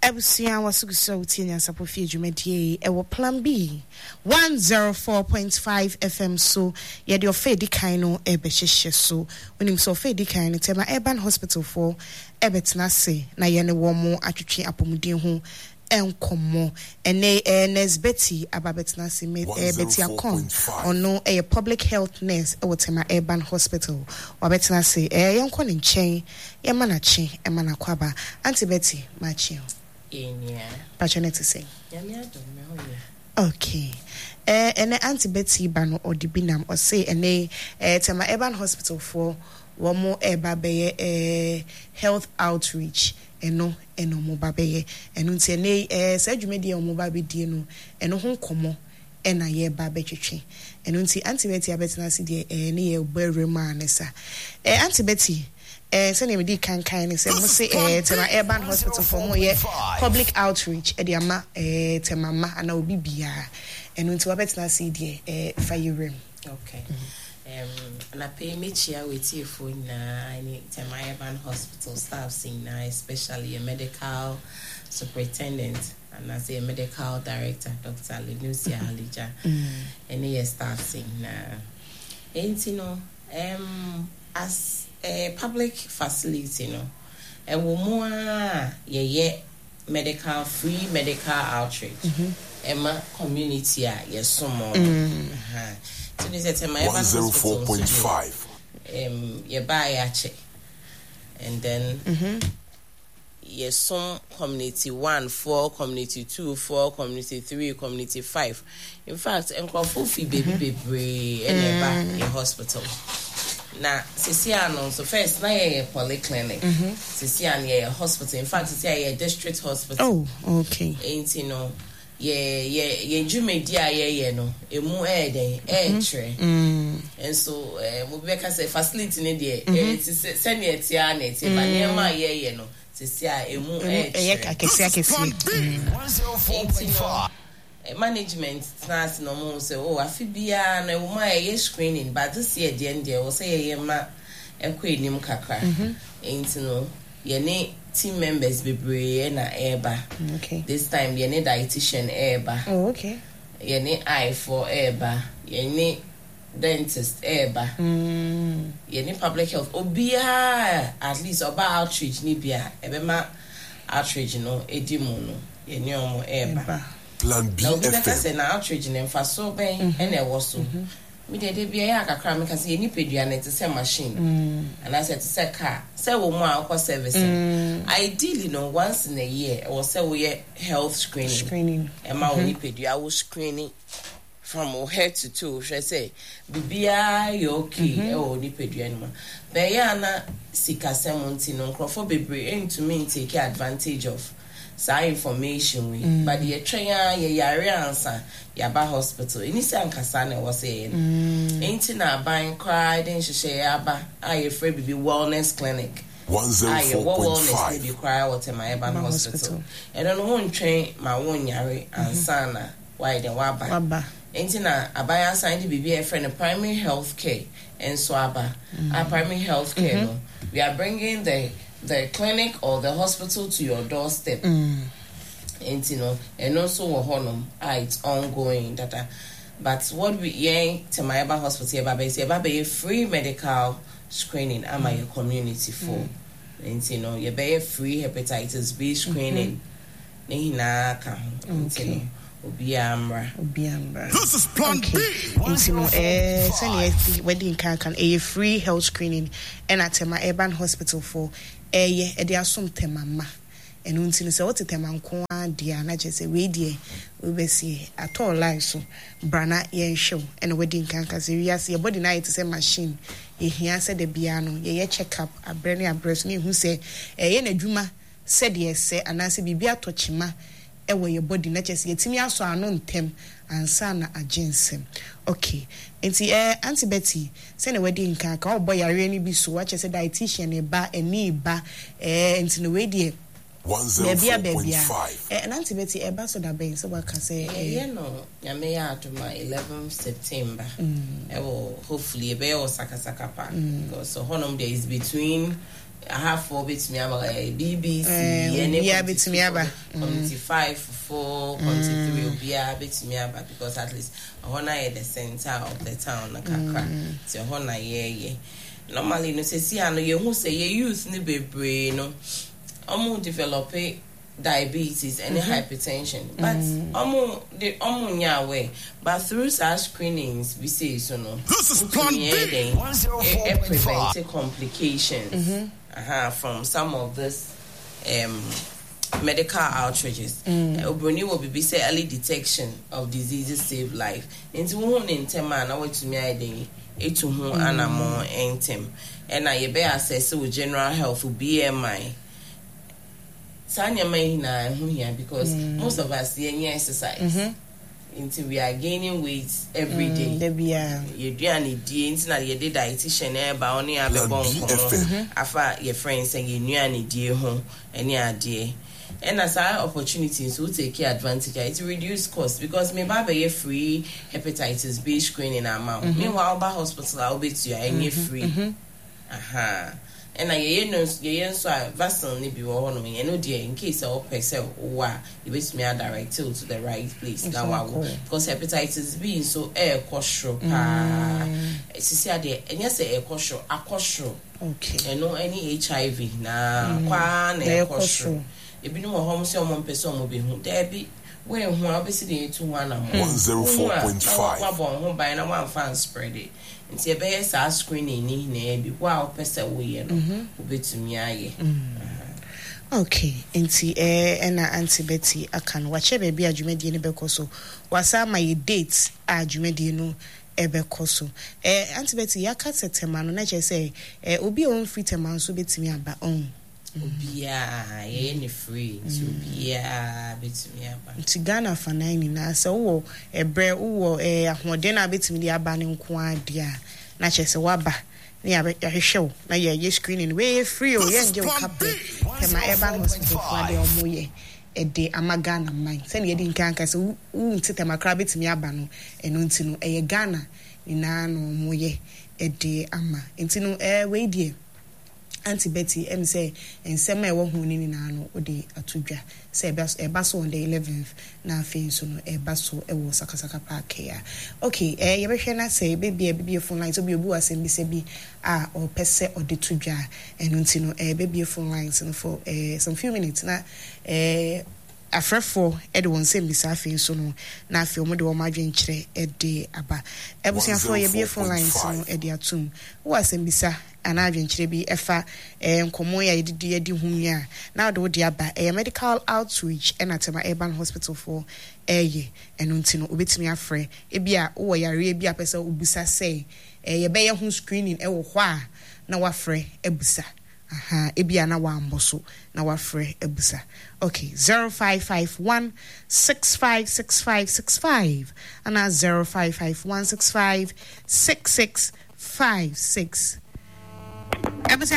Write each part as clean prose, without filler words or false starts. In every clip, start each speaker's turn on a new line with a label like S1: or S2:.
S1: Ebusia wasuguso tinya sapofi dwumadie ewo plan B 104.5 FM so ye de ofedi kan no ebehhehye so onim so ofedi kan no tema urban hospital for ebetna se na ye ne wo mo atwetwe apomuden ho enkomo ene Betty ababetna se Betty Akon ono a public health nurse e wotema urban hospital wabetna se yenko ne nchen ye manache e manakwaba Auntie Betty machi patronette say okay ene Auntie Betty bano odibinam or say ene tema urban hospital for womo eba beye health outreach eno mo babeye eno nti ene sa dwumedi o mo babedie no eno ho nkomo ena ye ba betwetwe eno nti Auntie Betty abetina se de ne ye gberema anesa Auntie Betty send me di kan ne say mo say tema urban hospital for mo ye public outreach e de ama tema ma ana obi bia eno nti wabetina se de fire
S2: okay na pay me chia with phone na any tema urban hospital staff sing na especially a medical superintendent and as a medical director Dr. Lenusia Alija any staff sing na entino as a public facility no e wo mo ye medical free medical outreach ema community a yesomo so this is my
S3: 104.5
S2: you buy a check and then yes some community 1 4 community 2 4 community 3 community 5 in fact enkrofo fi baby and in hospital na Sisiano so first na ye polyclinic Sisiano ye hospital in fact Sisiano ye district hospital
S1: okay
S2: ain't you know ye dwumedia ye no emu tre and so we be ka say facility ne de send ye tia na tia ba ne ma ye no Sisia emu
S1: ye akesi
S2: 104.5 management class no mo say afibia na wo ma ye screening but this year the end there we say ye ma ekwenim kakra ain't no ye ne team members bebre na eba
S1: okay
S2: this time ye ne dietitian eba
S1: okay
S2: ye ne eye for eba ye ne dentist eba ye ne public health obia at least oba outreach ni bia ebema outreach no edimu no ye ne omo eba
S3: plan B
S2: FM na outreach ne mfa so ben ene wo so me de bia ya kakra me ka se ye ni pedua na te se machine and I said to say car say wo mo akwa service ideally no once in a year or say we health screening e ma wo ni pedua wo screening from head to toe she say bibia you okay e wo ni pedua ni ma be ya na sika semonti no crofo bebre into me take advantage of sa information we but the train ye yare answer yaba hospital any san kasa na was saying ain't na ban cry den hye aba aye free bibi wellness clinic
S3: 104.5
S2: bibi cry what my urban hospital and no one train ma won yare answer na why den waba ain't na abaya sign bibi e friend primary health care and so aba our primary health care no we are bringing the clinic or the hospital to your doorstep. And you know, and also honum it's ongoing data. But what we to my urban hospital a free medical screening am my community for. And you know, you buy free hepatitis B screening. Okay.
S3: This is plan B.
S1: Wedding can a free health screening and at my urban hospital for a there some temama and until so what tema nko dia na je say we die we be see at all life so brana yen show and wedding can say we see body na it say machine e hia say the bia no ye check up abrani abreso ni hu say ye na dwuma said yes say anase bibia tochima ewo your body na chese yetimi aso ano ntem ansa na agensem okay enti Auntie Betty say na wedding kan ka obo yare ni bi so wa chese dietitian e ba eni ba enti no we die
S3: 104.5
S1: Auntie Betty e ba so da ben so wa ka say
S2: no ya me ya to my 11 September ewo hopefully e be o sakasaka pa because so honum there is between I have 4 bits me about BBC
S1: yeah bits me about
S2: community 5 4 community 3 will be a bit me about because at least Hona is the center of the town Nakaka so Hona yeah normally no say I know you who say you use ni bebre no develop diabetes and hypertension but the nyawe but through such screenings we say so no
S3: this is plan B 104.5
S2: prevent complications from some of this medical outreaches. Obroni will be say early detection of diseases save life. Into who in tema na what to me ide etu hu anamo entem. And I be assess with general health BMI. Sanya may na hu here because most of us any exercise. Until we are gaining weight every day. You do any into na you did dietitian ba oni abebon afa your friends and you knew any dear home any idea. And as our opportunities will take advantage it reduce cost because me ba be free hepatitis B screening amount. Meanwhile ba hospital I'll be to you any free. And I know so vaccine ni bi wo no me no dey in case all person wa you bet me direct to the right place now because hepatitis B so kwosro pa sisi ade enya say akosro
S1: okay
S2: and no any HIV na kwa na kwosro e bi no ho so mo person mo be hu there be we hu obesi dey
S3: 104.5
S2: wa bon ho by na one fan spread it. Nti ebe sa screening ni na bi wa opese wo ye no obetumi aye
S1: okay nti na Auntie Betty akan wache baby adwumadi ne bekoso wasa ma ye date adwumadi no ebekoso Auntie Betty yaka setema no na che say obi on free tema so betumi aba on
S2: obia ye ni free so obia betumi aba
S1: nti Ghana fa 9 na se wo ebre wo ahode na betumi di aba ne nko ade a na che se waba na ya hwehwe na ye screening we free o ye nje ukape tema eba hospital for ade omoye ede amagana man se ne yedi nkanka se wu ntitema kra betumi aba no eno nti no eye Ghana ina no omoye ede ama nti no we die Auntie Betty say ensema e wo hu ni na no ode atodwa say eba so on the 11th na afin so no eba so e wo sakasaka park ya okay ye behwe na say baby phone line so bi obu asem bi se bi or pese ode todwa enu nti no baby phone lines no for some few minutes na afrefo ede won sem bi sa afin so no na afin mo de wo madwen kire ede aba ebusiafo ye bi phone lines no ede atum wo asem bi sa ana adwenkyere bi efa nkomo ya yedi hunya na do de aba medical outreach and atema urban hospital for eye enu ntino obetimi afre ebia wo yare ebia pesa obusa say ye be ye hu screening wo hɔ a na wafre ebusa ebia na wa amboso na wafre ebusa okay 0551656565 and 0551656656 Auntie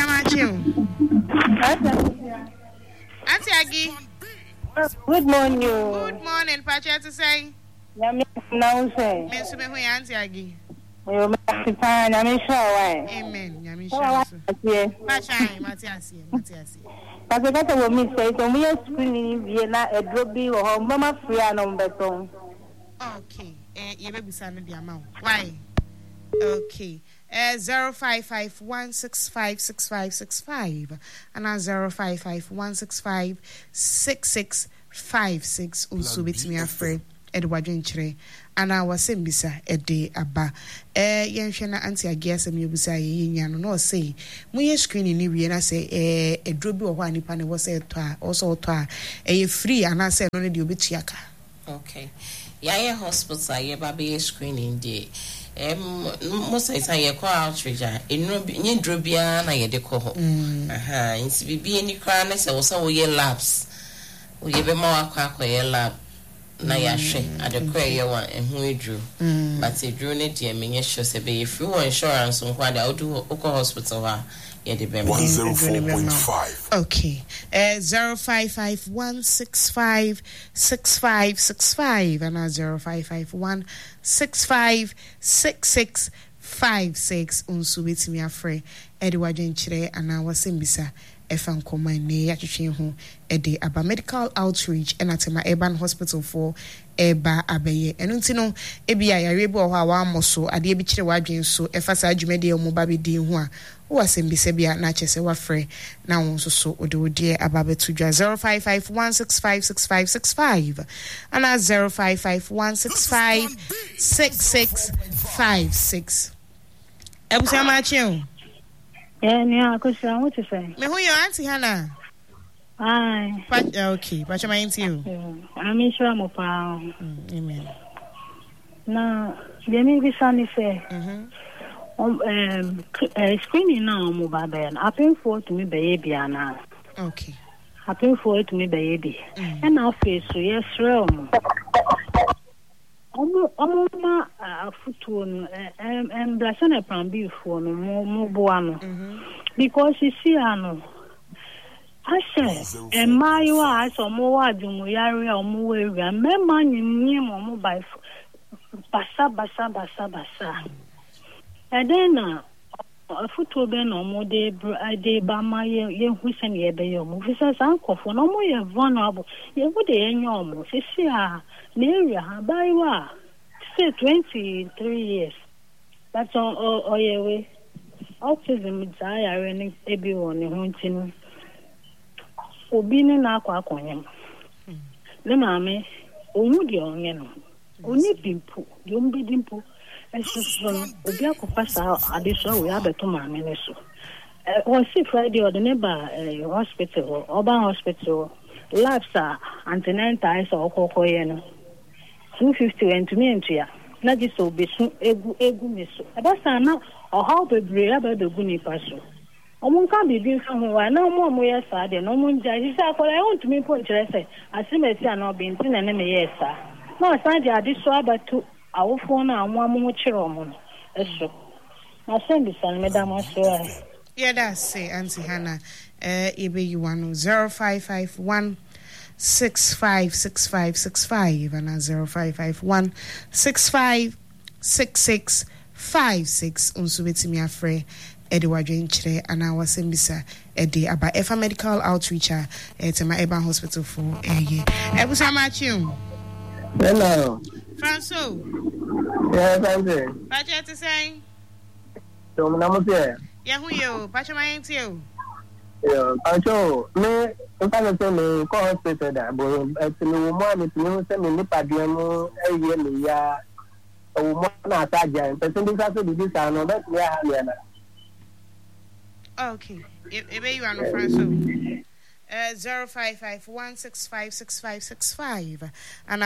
S1: Agi.
S4: Good morning.
S1: Good morning, Pacha to say.
S4: Now say.
S1: Miss me who Auntie Agi.
S4: You must find I'm sure.
S1: Amen. Yamisha. Pacha, Matias.
S4: But the better woman says, we are screening Vienna a droppy or Mama Free number.
S1: Okay. You may be sending the amount. Why? Okay. 0551656565 and 0551656656 also betimi afre Edward Nchire and our sembisa ede aba yenhwe na Auntie Agiasa me obusa ye nya no say moye screening ni wie na say edrobi wo hɔ anipa ne wo say to a also to a free and I say no ne de obetiaka
S2: okay yeah hospital ye ba be screening dey most of the time you call outreach in drobia na ye de ko ho nsi bibi ni kra na se wo so ye labs wo ye be ma akwa ye lab na ya hwe adekwa ye wa ehu edru but edru ne de menye sure se be free one insurance nko ade odu ko hospital ha ye de be
S3: 104.5
S1: okay 0551656565 and 0551656656 unso betimi afre edi wadwenkyere ana wasembisa efan koma ne yatwetwe ho edi aba medical outreach enatema urban hospital for eba abeye enu ntino ebi ayare bi oho awa amoso ade bi kire wadwen so efa sa adwumede o moba be din ho a wasembisa bia na chese wafre na won so ode ababetu dwa 0551656565 ana 0551656656 ebusa ma chen
S4: ni akosia what you say
S1: me hu your auntie Hannah
S4: hi
S1: okay pacha my auntie you
S4: I'm sure mo pa
S1: amen
S4: na demi bi sani say screening now mo ba be na happen for to me baby ana
S1: okay
S4: happen for to me baby and now face so yes realm Oma afutuo no blasa na plan before no mo boa no because you see ano ase emayo aso mo wa dumu yare omo area mema nyinyi mo by basa and then afutuo be no mo de ba ma ye hu se ne be ye mo fi se san kofo no mo ye vulnerable ye wo de enyo mo se si a area baiwa say 23 years that's all your way autism desire any ebi won ne huntin obi ne na akwa akwanyam le maame omu de onye no oni pimpu de ombe dimpu eso obi akopa sa adeso we abeto maame ne so on see Friday or the neighbor hospital urban hospital labs antenatal is okokoye no 250 went to me into ya na ji so besu egu me so abasa na o how bebre abado gu ni paso omun ka bibi fa ho wa na mo ya sa de no mun ja ji sa ko I want me point say asimesi ana obinti na me yes sa no sa di ade so abatu awofo na amwa mo kire omo eso na send this and madam so
S1: yeah that's it auntie Hannah ebe you want 0551 656565 and 0551 656656 unso betimi afre edi wadwenkyere ana wasembisa edi aba efa medical outreach tema urban hospital for ebusa machium
S5: hello
S1: Franco
S5: yeah thank
S1: pacha to say
S5: so namusia
S1: ya huyo pacha mayentio
S5: yeah pacho me nka se me ko hospital da bo etini wo mo ani tini se me nipa de mu ewie me ya o mo na ataja person bi sa so bi sa no that me ha ya na
S1: okay ebe you are no Franco 0551656565 and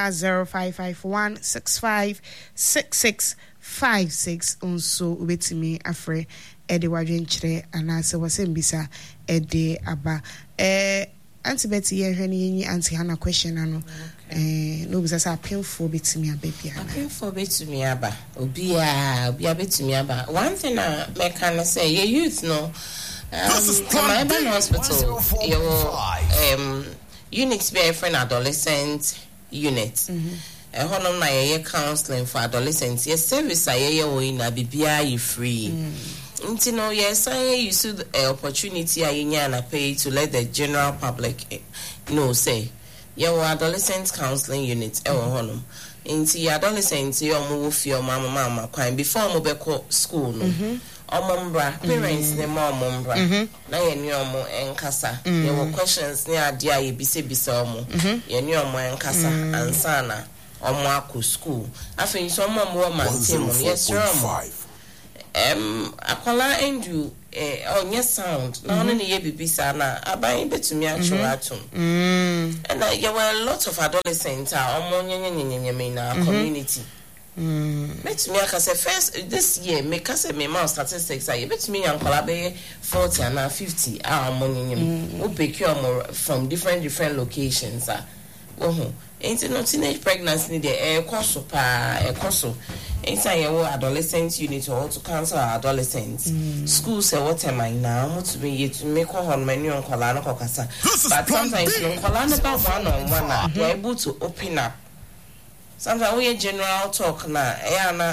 S1: 0551656656 unso ubetimi afre ede wadwenkyere anase wasembisa ede aba Auntie Betty ye hwani Auntie Hannah question ano no bisa sa painful betimi ababia
S2: painful betimi aba obi betimi aba one thing me can say your youth no my urban hospital your units be a friend adolescent unit honom na ye counseling for adolescents yes service aye we na bibia you free you know yes I use the opportunity I na pay to let the general public know say your adolescent counseling unit honum into adolescents your move your mama kwine before mo be school no omombra parents ne momombra na ye ni omo enkasa there were questions ne ade aye bisa omo ye ni omo enkasa ansana omo akọ school afin so omo mo man team yes omo akola endu onye sound na ono ne ye bibisa na aban betumi atwo atom and there were a lot of adolescents omo nyenyenyenyenye na community betumi akase first this year make us me more statistics aye betumi yankola be 40 and 50 omo nyenyem we pick you from different locations ain't no teenage pregnancy need the course inside your adolescent unit or to counsel adolescents school say what am I now to be to make on menu on kolana kokasa but sometimes no kolana about one you're able to open up sometimes we general talk na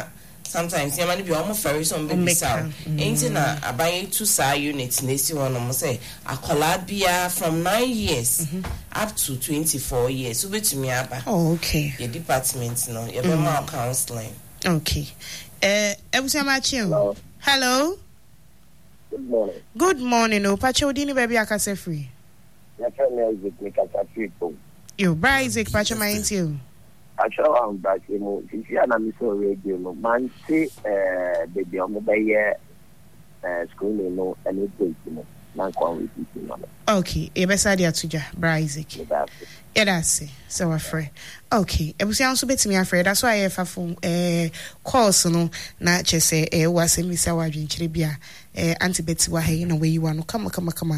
S2: sometimes you be almost very some baby sound. Ain't na abaye to sa unit nesi one say akola bia from 9 years up to 24 years. So bet me aba.
S1: Oh, okay.
S2: Your department no, your more counseling.
S1: Okay. Hello.
S5: Good morning.
S1: Good morning. Oh, Pacho dini baby akase free.
S5: My friend Isaac Mikasa people.
S1: Yo, Isaac, Pacho my into you.
S5: Actually, I'm back. If you are not missing radio, no man say baby on the school no anything no. Man come with you no.
S1: Okay, e be sadia tuja, Isaac. Yeah, that's it. So afraid. Okay, ebusi also betimi afraid. That's why I have phone calls no na che say was me say wadwen kire bia anti beti wa hey no way you want come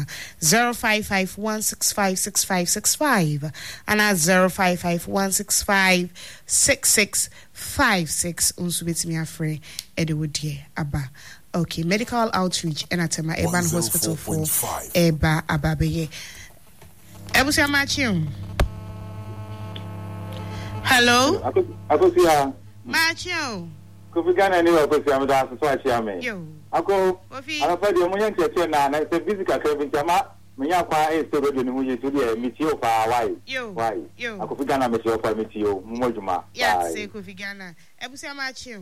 S1: 0551656565 and 0551656656 unso betimi afraid edewodie aba. Okay, medical outreach and at my Eban Hospital for Eba Ababeye. Ebusi amachi. Hello?
S6: Akosia.
S1: Macho.
S6: Kofi Ghana ni akosia me da so achia me.
S1: Yo.
S6: Ako.
S1: Kofi.
S6: Alafa de mo yan cheche na se physical care ntama me ya kwa e so do ni hu yesu de mitio fa why.
S1: Yo.
S6: Why?
S1: Yo.
S6: Kofi Ghana me se fa mitio mo djuma.
S1: Yeah, say Kofi Ghana. Ebusi amachi.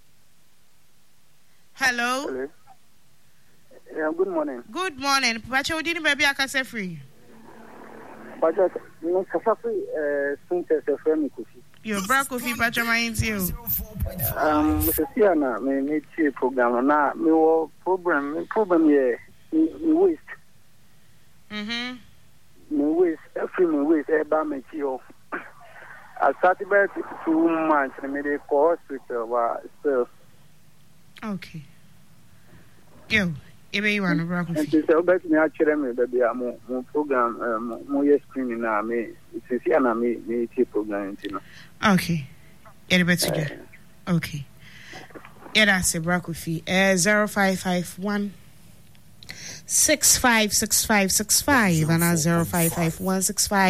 S1: Hello?
S5: Hello. Yeah, good morning.
S1: Good morning. Pacho dini baby akase free.
S5: But no kasafi sunte se frame Kofi.
S1: Yo bra Kofi Pacho my into you.
S5: Mr. Siana me program na me wo problem here me waste.
S1: Mhm.
S5: Me waste every me waste e ba me chi o. I started by 2 months and me dey call hospital wa still.
S1: Okay. Yo, ebe you want bra
S5: And
S1: Kofi.
S5: so bet me actually me baby mo program mo yes screening na me Siana me chi program you know.
S1: Okay. Ebe tuja. Okay. Yeah, that's it, Brakofi. 0551 656565 and 0551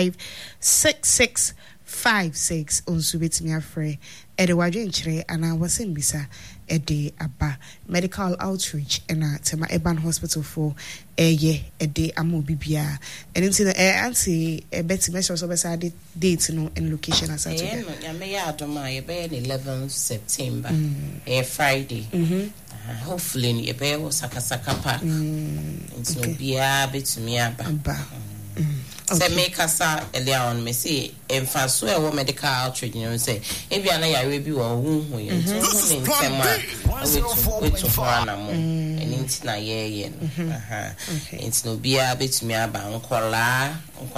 S1: 656656 on Subit Free. Edward Chere and I was in Bisa Ede Aba medical outreach and Tema Eban Hospital for a day Amu Bibia and into the auntie a Betty measures of a date no and location as I
S2: say. I may add on my 11th September, a Friday. Hopefully, your bear was Sakasakapa. It's no be a bit to me about. Say make us earlier on me say and fast well medical outreach you know say if you are not review or who you in tema with to for na mo and into na ye it's no be a bit me about nkwala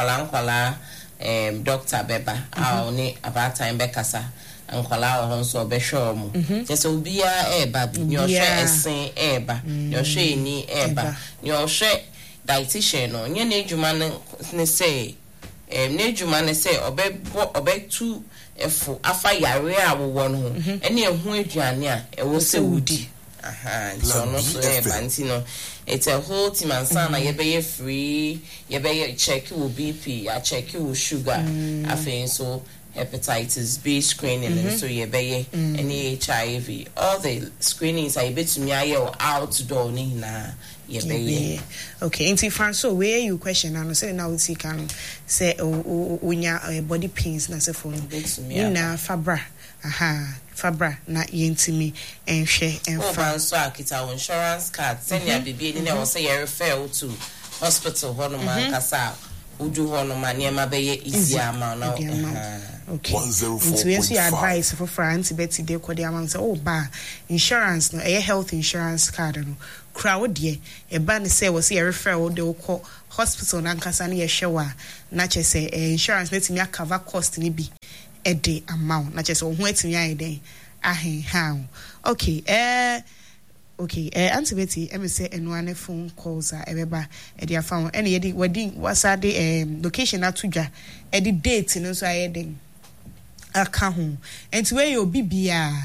S2: Dr. Beba ni about time bekasa nkwala ho so be sure mo just obi a eba bi your share esen eba your share ni eba your share dietitian no nye na edwuma ne say na edwuma ne say obetu efo afa yare a wo no ho ene ehu aduane a ewo se wudi so no so e banti no it's a whole team and sana ye be free ye be check your BP ya check your sugar afen so hepatitis B screening and so ye be any HIV all the screenings are bit to me aye outdoor ni na ye be
S1: okay inti Franco where you question and say now we see can say unya body pains na say for na fabra fabra na yentimi enhwe
S2: enfa so akita insurance card send ya bibi ni na say you refer to hospital hono man kasa uju hono man niam be easy amount now
S1: okay so you advice for France Betty de ko de amount say oh ba insurance no health insurance card no crowd ye e ba ne say was you refer wo de ko hospital na nkasa na ye hwewa na che say insurance let me cover cost ni bi a day amount not just on waiting ya day how okay okay Auntie Betty me say enwane phone calls are ebeba e dia found any edi wedding was at the location atudwa e di date no so ayeding aka ho and where you obia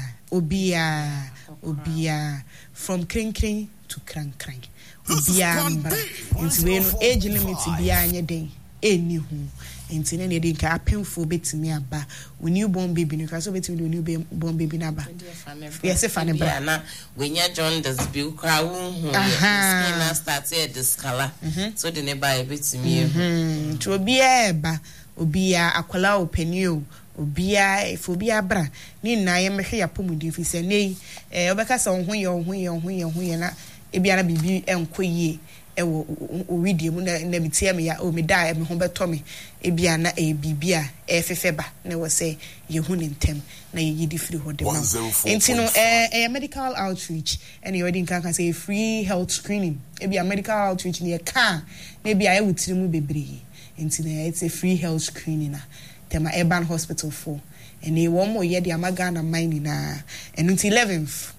S1: from kring to krang obia mbra and we no age limit bia anye den eni ho enti na ne de nka apemfo betimi aba newborn baby no ka so betimi do newborn baby na ba yes fa ne bra
S2: na when you join this bill crowd who skin started this color so the nearby betimi
S1: to obia ba obia akwala openi obia efobia bra ni na ye mehwe yapomudi fi se nei obeka se ohun ye na ebia na bibi enkoyie ewo oridi mu na bitie me ya o me da me ho beto me ebia na bibia efefe ba na wo se ye hu ntem na ye yidi free ho de ma enti no medical outreach and you already can say free health screening ebia medical outreach ne ka na ebia ye wutiri mu bebre enti na it's a free health screening na tema urban hospital for and they one more year the amagana mine na and until 11th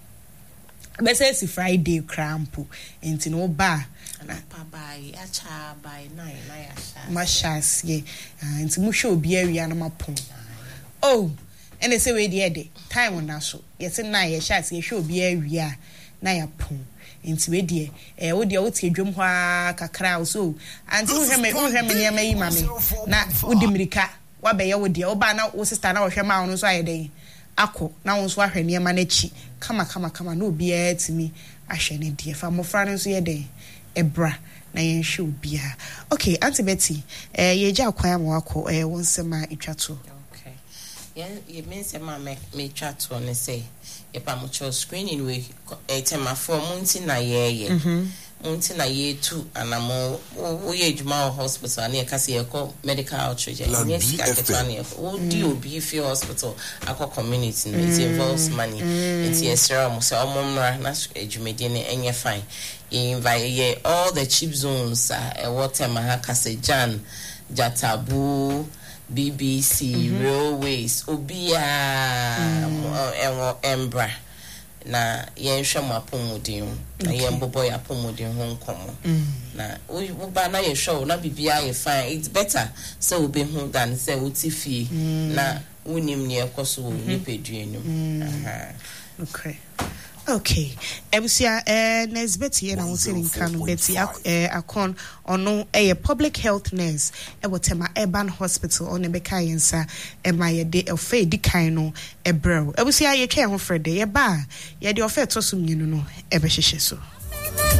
S1: be say it's Friday crampo enti no ba
S2: na pa by acha by 9 na ya sha
S1: mashas ye enti mu hwe obi awia na mapon oh and they say we the time on so yes na ya sha se hwe obi awia na ya pon enti we de wo de wo tie dwom ho kakra so anti wo hwe me niam yi mame na wo di mirika wa be ye wo de oba na wo sister na wo hwe ma wo so ayeden akọ na wo so ahwe niam na chi kama na obi atimi ahwe ne de fa mofra no so ye den ebra na yen hwe obi a okay Auntie Betty ye ja kwan am wakọ wo nsema itwato
S2: okay ye means ma me twato ne say ye pa mo cho screening we tema for munti na ye munti na ye tu anamo wo ye juma hospital na ye kase ye ko medical outreach ye sika keto na ye wo di obi fi hospital akọ community no it involves money it is mo se omomra na ejumede ne enye fine ye invite all the chip zones water ma kase Jan Jatabu BBC Railways Obia Embra na yen hwem apomodin na yen boboy apomodin ho nkomo na we ba na ye show na bibia ye fine it's better so we be hu than say utifie na unim ne ekoso wo ni peduenu
S1: okay ebusia Nesbeti na wonsini kanu Betty akon ono public health nurse tema urban hospital on ebeka yensa emaye de ofe di kan no ebrew ebusia ye twa ho frede ye ba ye de ofe to so minu no ebehhehye so